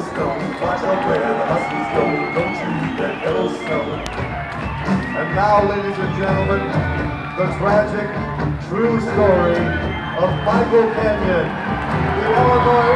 Yellowstone. Watch out where the huskies go. Don't you eat that yellow snow. And now, ladies and gentlemen, the tragic, true story of Michael Kenyon, the Illinois